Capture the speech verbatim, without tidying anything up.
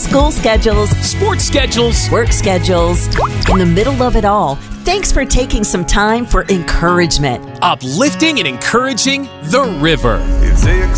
School schedules, sports schedules, work schedules. In the middle of it all, thanks for taking some time for encouragement. Uplifting and encouraging the river. It's